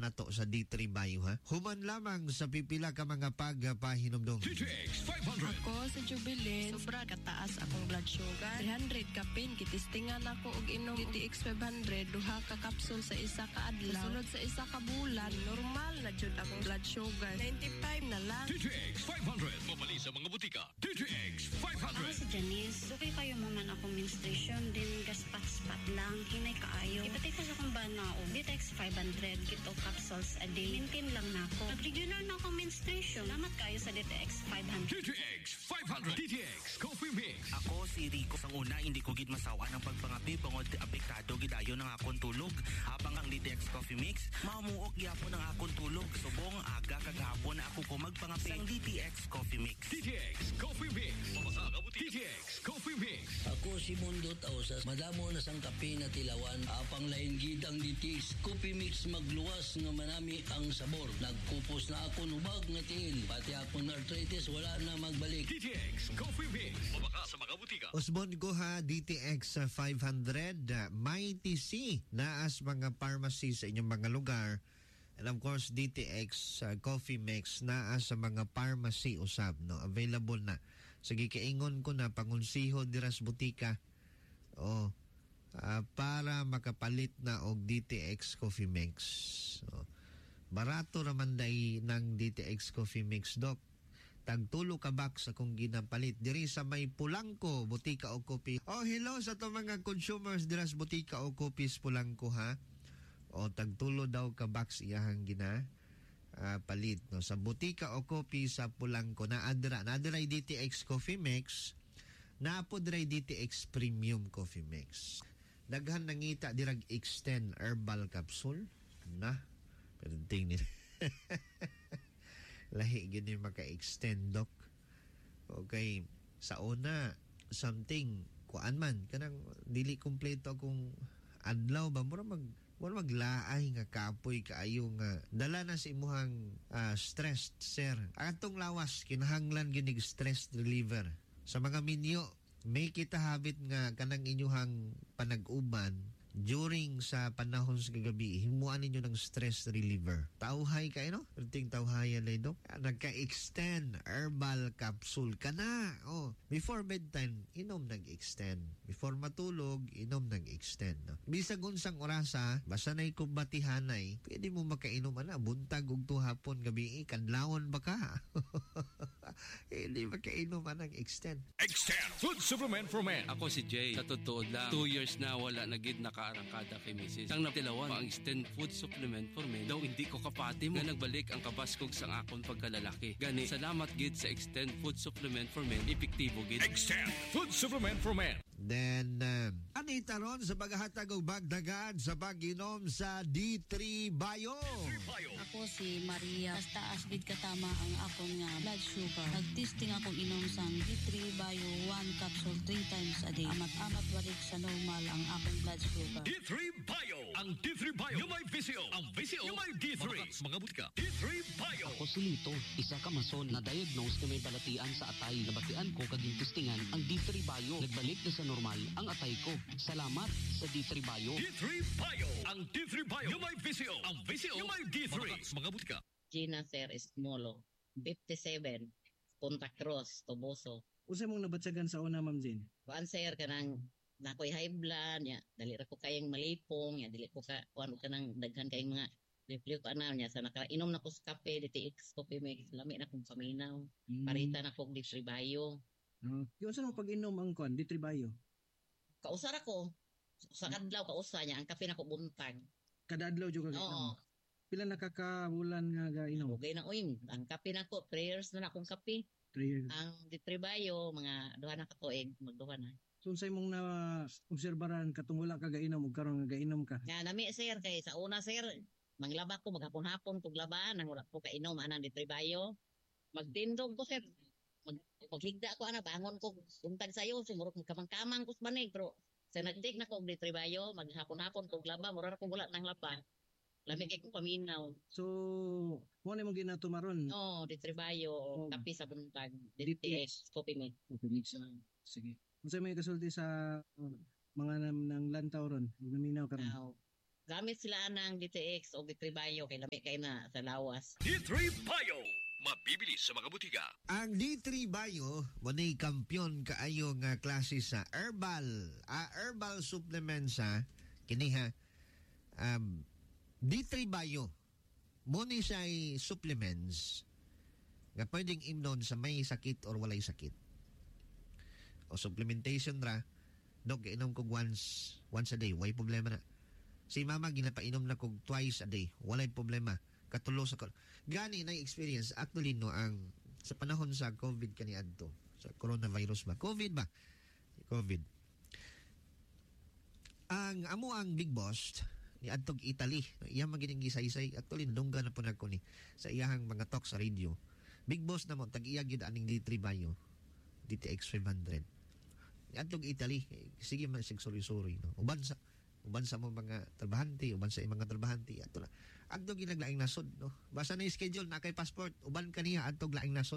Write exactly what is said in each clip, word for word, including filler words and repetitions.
nato sa D three Bio, ha? Human lamang sa pipila ka mga pagpahinomdom. D T X five hundred. Ako sa Jubilee, sobra kataas akong blood sugar. three hundred ka pin, kitistingan ako og inom D T X five hundred, duha ka kapsul sa isa ka adlaw. Sunod sa isa ka bulan, normal na jud akong blood sugar. ninety-five na lang. D T X five hundred. Mabali sa mga butika. D T X five hundred. Ako si Janice. Okay kayo maman akong menstruation, din gaspat-spat lang, hinay kaayo. Ipatay ko sa kong bana o D T X five hundred, kito capsules a day. Maintain lang na ako. Nag-regular na akong menstruation. Salamat kayo sa D T X five hundred. D T X five hundred. D T X Coffee Mix. Ako si Rico. Sang una, hindi ko gid masawa ng pagpangapi bangod apektado gidayon ng akong tulog. Habang ang D T X Coffee Mix, mamuok gyapon ang akong tulog. Subong aga kagahapon na ako ko magpangapi sang D T X Coffee Mix. D T X Coffee Mix. Mamasa kabuti. D T X Coffee Mix. Ako si Mundot Ausas. Madamo na sang kape na tilawan. Apang lain gid ang D T X Coffee Mix magluwas nga manami ang sabor. Nagkupos na ako nubag nga tiil. Pati akong arthritis wala na magbalik. D T X Coffee Mix. Mamaka sa mga butika. Osbon ko ha, D T X five hundred, uh, Mighty C, naas mga pharmacy sa inyong mga lugar. And of course, D T X uh, Coffee Mix naas sa mga pharmacy usab, no? Available na. Sige, kaingon ko na, pangunsiho diras butika. Oh, uh, para makapalit na og D T X Coffee Mix. So, barato raman day ng D T X Coffee Mix, Doc. Tagtulo ka box akong ginapalit diri sa may Pulangko, Butika o Kopi. Oh, hello sa to mga consumers diri sa Butika o Kopis Pulangko, ha. O tagtulo daw ka box iyahang gina uh, palit, no, sa Butika o Kopi sa Pulangko. Na adra na adra D T X Coffee Mix, na po dira D T X Premium Coffee Mix. Daghan nangita dirag Extend Herbal Capsule na pero tingin lahi gini maka-extend, Doc. Okay, sa una something kuan man kanang dili kompleto akong adlaw ba mura mag mura maglaay nga kapoy kaayo nga dala na sa imuhang uh, stress, sir. Atong lawas kinahanglan ginig stress reliever sa mga minyo. May kita habit nga kanang inyuhang panag-uban during sa panahon sa kagabi, himuan ninyo ng stress reliever. Tauhay kayo, no? Perting tauhayan na ito. Nagka-extend herbal capsule ka na. Oh, before bedtime, inom nag-extend. Before matulog, inom nag-extend. No? Bisag unsang orasa, basta na'y kumbatihanay, pwede mo makainom na. Buntag og tuhapon gabi, kadlawon ba ka? Hindi makainom na ng-extend. Extend Food Supplement for Men. Ako si Jay. Sa totoo lang, two years na wala nagid nakaarangkada kay Missus Sang natilawan, ang Extend Food Supplement for Men daw hindi ko kapati mo na nagbalik ang kabaskog sang akong pagkalalaki. Gani, salamat gid sa Extend Food Supplement for Men. Epektibo gid. Extend Food Supplement for Men. Then, uh, anita ron sa paghahatag og bagdagan sa pag-inom sa D three Bio. Ako si Maria. Taas gid katama ang akong nga blood sugar. Nagtesting akong inom sang D three Bio one capsule three times a day. Amat-amat balik sa normal ang akong blood sugar. D three Bio. Ang D three Bio yung may V C O. Ang V C O yung may D three. Mga butika. D three Bio. Ako si Lito, isa ka mason na diagnose na may balatian sa atay. Nabatian ko kaging testingan ang D three Bio. Nagbalik na sa normal ang atay ko. Salamat sa D three Bio. D three Bio. Ang D three Bio yung may V C O. Ang V C O yung may D three. Mga butika. Gina Sir Esmolo, fifty-seven, Punta Cruz, Toboso. Usa mong nabatsagan sa una, Ma'am Jean? Kuan sir kanang nakoy high blood ya, dali ra ko kayang malipong ya, dili ko ka kuan ka nang daghan kayong mga reflux ana nya sa nakainom na ko sa kape D T X Coffee Mix, lami na kong paminaw. Mm. Parita na ko D three Bio. Uh, yung saan mo pag-inom ang kuan D three Bio? Kausar ako. Sa kadlaw kausa niya ang kape na ko buntag. Kada adlaw jud ka inom. Pila nakakabulan nga gainom? Okay na uy, ang kape na ko prayers na akong kape. Prayers. Ang D three Bio mga duha na ka tuig, magduha na. So unsay mong na obserbaran katong wala ka gainom ug karon nga gainom ka? Nga nami sir kay sa una sir, manglaba ko maghapon-hapon tug laban nang wala ko kainom anang D three Bio. Magtindog ko sir. Mag magligda ko ana bangon ko buntag sayo sumurot mo kamang-kamang kus banig pero sa nagtik na ko og D three Bio maghapon-hapon tug laba mura ko wala nang laba. Lami kay ko paminaw. So mo ni mo ginatumaron? No, D three Bio oh. Kape sa buntag D T X Coffee Mix. Coffee Mix. Sige. Unsay may kasulti sa uh, mga nang lantaw ron? Naminaw ka ron? Uh, gamit sila ng D T X o D three Bio kay lami kay na sa lawas. D three Bio. Mabibili sa mga butika. Ang D three Bio, muna'y kampiyon kaayo nga klase sa herbal. Ah, herbal supplements ha. Kini ha. Um, D three Bio. Muni siya'y supplements nga pwedeng imnon sa may sakit or walay sakit. O supplementation ra, dog, inom kog once, once a day, way problema na. Si mama, ginapainom na kog twice a day, walay problema. Katulo sa, gani na experience, actually no, ang, sa panahon sa COVID kani adto, sa coronavirus ba? COVID ba? COVID. Ang, amo ang big boss, ni adtog Italy, iya magining gisay-isay, actually, nadungga na po na ko ni, sa iyahang mga talk sa radio. Big boss na mo, tag-iya gyud aning D three Bio, D T X five hundred. Adtog Italy, sige man sig sorry-sorry no. Uban sa uban sa mga mga trabahante, uban sa mga trabahante ato na. Adtog ginaglaing nasod no. Basta na schedule na kay passport, uban kaniya adtog laing nasod.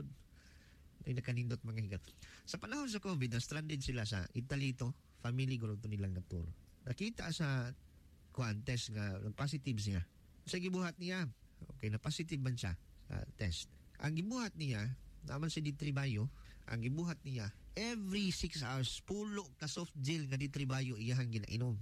Ay nakanindot mga higat. Sa panahon sa COVID, na stranded sila sa Italy to, family group to nilang na tour. Nakita sa kuan test nga positive siya. Sa gibuhat niya, okay na positive man siya sa test. Ang gibuhat niya, naman si D three Bio, ang gibuhat niya, every six hours, pulo ka soft gel nga D three Bio iyahang ginainom.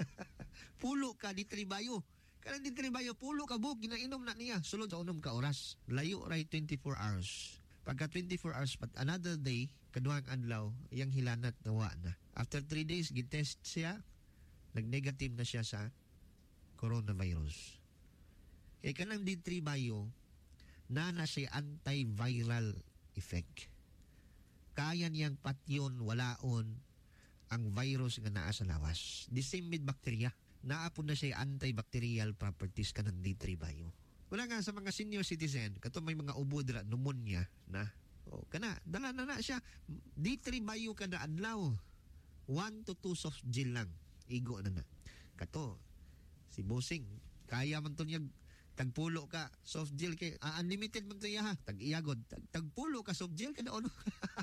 Pulo ka D three Bio. Kanang D three Bio, pulo ka buk, ginainom na niya. Sulod sa unom ka oras. Layo ray twenty-four hours. Pagka twenty-four hours, pat another day, kaduhang adlaw, iyang hilanat nawa na. After three days, gitest siya, nag-negative na siya sa coronavirus. Kaya kanang D three Bio, na na siya antiviral effect. Kaya niyang patyon, walaon ang virus nga naa sa lawas. The same with bacteria. Naapon na siya antibacterial properties ka ng D three Bio. Wala nga sa mga senior citizen, kato may mga ubo dira, pneumonia na. O, kana, dala na na siya. D three Bio kada adlaw. One to two soft gel lang. Igo na na. Kato, si Bossing, kaya man to niya tagpulo ka soft gel kay uh, unlimited man to iya ha. Tag-iyagod. Tag, tagpulo ka soft gel kada ono.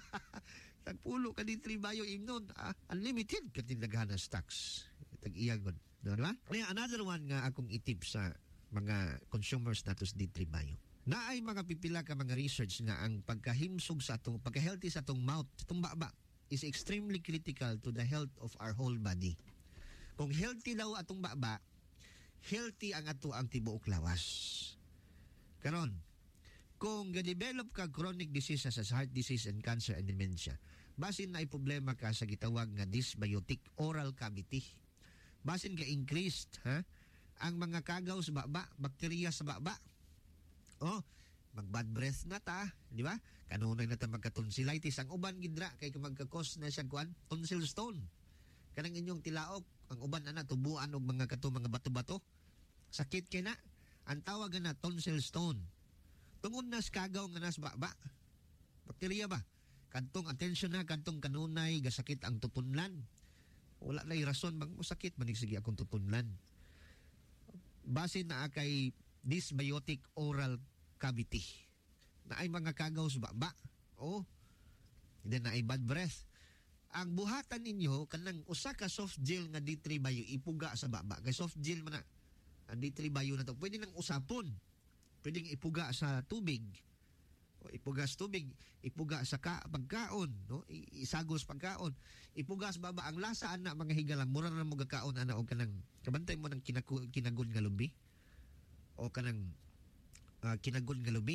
Tagpulo ka D three Bio imnon. Uh, unlimited katinlagahan na stocks. Tag-iyagod. Di ba? Kaya another one nga akong itip sa mga consumers natos D three Bio. Naay mga pipila ka mga research nga ang pagkahimsog sa atong pagka-healthy sa atong mouth, atong baba is extremely critical to the health of our whole body. Kung healthy daw atong baba, healthy ang ato ang tibuok lawas. Karon, kung ga-develop ka chronic diseases as heart disease and cancer and dementia, basin na problema ka sa gitawag nga dysbiotic oral cavity. Basin ka increased, ha? Ang mga kagaw sa baba, bakterya sa baba. Oh, mag-bad breath na ta, di ba? Kanunay na ta magka-tonsillitis. Ang uban gidra, kay magka-cause na siya kuan, tonsil stone. Kanang inyong tilaok, ang uban ana tubuan og mga kato mga bato-bato. Sakit kay na. Ang tawag na tonsil stone. Tungod na kagaw nga nas baba. Bakterya ba? Kantong attention na, kantong kanunay gasakit ang tutunlan. Wala lay rason bang masakit manig sige akong tutunlan. Base na kay dysbiotic oral cavity. Na ay mga kagaw sa baba. Oh. Then na ay bad breath. Ang buhatan ninyo kanang usa ka soft gel nga D three Bio ipuga sa baba. Kay soft gel man na ang D three Bio na to. Pwede nang usapon. Pwedeng ipuga sa tubig. O ipuga sa tubig, ipuga sa ka, pagkaon, no? Isagos pagkaon. Ipuga sa baba ang lasa ana mga higalang mura na mo gakaon ana og kanang kabantay mo ng kinaku, kinagon nga lubi. O kanang uh, kinagon nga lubi.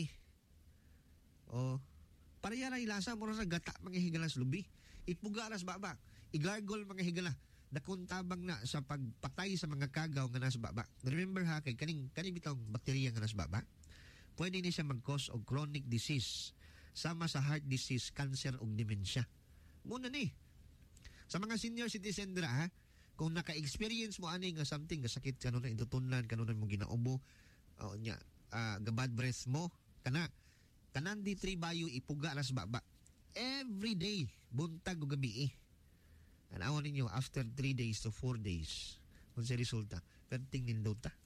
O pareha na ilasa mura na gata mga higalang sa lubi. Ipuga ras baba, igargol mga higala, dakon tabang na sa pagpatay sa mga kagaw nga nasa baba. Remember ha, kay kaning kaning bitong bakterya nga nasa baba, pwede ni siya mag-cause og chronic disease, sama sa heart disease, cancer ug dementia. Muna ni. Sa mga senior citizen dira ha, kung naka-experience mo ani nga something nga sakit kanunay itutunlan, kanunay mo ginaubo, o nya, uh, bad breath mo, kana kanan D three Bio ipuga ras baba. Every day, buntag o gabi eh. Anawon ninyo, after three days to four days, kung sa resulta, perting nindot ta.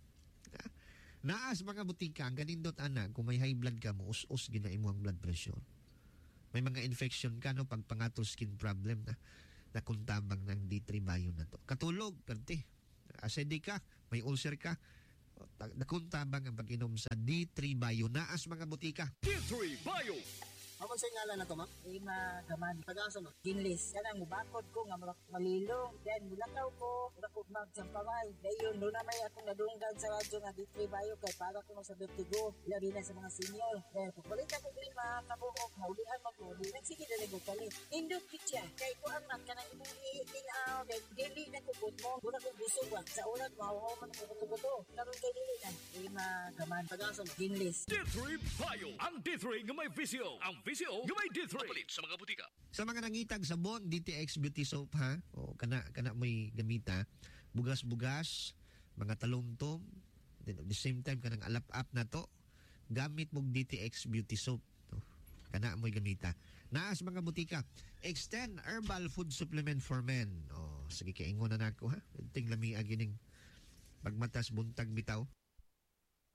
Naas mga butika, ang kanindot ana, kung may high blood ka mo, us-us ginaimo ang blood pressure. May mga infection ka, no, pag pangatol skin problem na, nakuntabang ng D three Bio na to. Katulog, perte. Acidic ka, may ulcer ka, o, ta- nakuntabang ang pag-inom sa D three Bio naas mga butika. D three Bio. Ako sa ngalan na to, ma'am? Ima gaman. Taga-asa, ma'am? Ginlis. Kanang mubakod ko nga malak- malilong. Then mulakaw ko. Mula ko magsampamay. Dayon, doon na may akong nadunggan sa radyo nga D three Bio kay para ko sa vertigo. Labi na sa mga senior. Then pagpalit ako lima kabuok. Maulihan mag-uli. Nagsige na nag kalit. Indot kitya. Kay ko ang man kanang imong i-tinaw. Kay dili na kubot mo. Muna ko busog ba. Sa ulat, mahuhaw man ko kutubuto. Karoon kay dili na. Ima gaman. Taga-asa, ma'am? Ginlis. D three Bio. Ang D three nga may visio. Ang visio nga may D three. Kapalit sa mga butika. Sa mga nangitag sabon, D T X Beauty Soap ha. O kana kana mo'y gamita. Bugas-bugas, mga talumtom, then at the same time kanang alap-up na to. Gamit mong D T X Beauty Soap. To. Kana mo'y gamita. Naas mga butika. Extend Herbal Food Supplement for Men. O sige kaingon na nako ha. Ting lami agining pagmatas buntag bitaw.